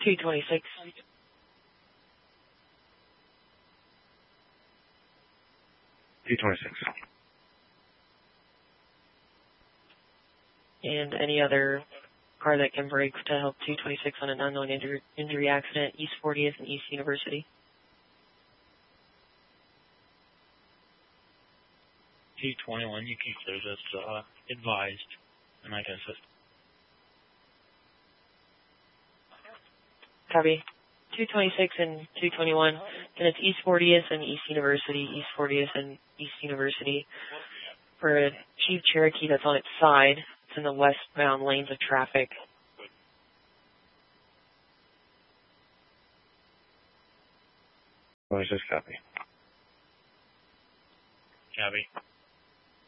226. And any other car that can brake to help 226 on an unknown injury accident, East 40th and East University. 221, you can clear this advised, and I can assist. Copy. 226 and 221. And it's East 40th and East University, East 40th and East University. For a Jeep Cherokee that's on its side, it's in the westbound lanes of traffic. 26, copy. Copy.